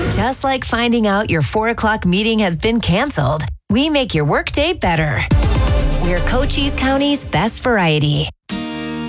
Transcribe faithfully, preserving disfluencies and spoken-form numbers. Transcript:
Just like finding out your four o'clock meeting has been canceled, we make your workday better. We're Cochise County's best variety.